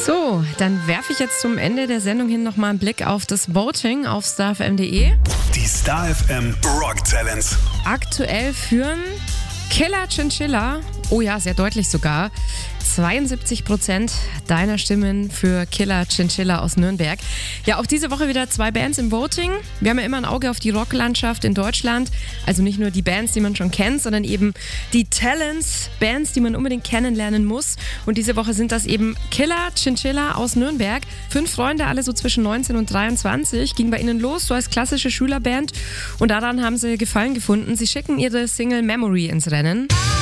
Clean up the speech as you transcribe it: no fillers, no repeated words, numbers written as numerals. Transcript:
So, dann werfe ich jetzt zum Ende der Sendung hin nochmal einen Blick auf das Voting auf starfm.de. Die Star FM Rock Talents. Aktuell führen Killer Chinchilla, oh ja, sehr deutlich sogar, 72% deiner Stimmen für Killer Chinchilla aus Nürnberg. Ja, auch diese Woche wieder 2 Bands im Voting. Wir haben ja immer ein Auge auf die Rocklandschaft in Deutschland. Also nicht nur die Bands, die man schon kennt, sondern eben die Talents, Bands, die man unbedingt kennenlernen muss. Und diese Woche sind das eben Killer Chinchilla aus Nürnberg. 5 Freunde, alle so zwischen 19 und 23. Ging bei ihnen los, so als klassische Schülerband. Und daran haben sie Gefallen gefunden. Sie schicken ihre Single Memory ins Rennen.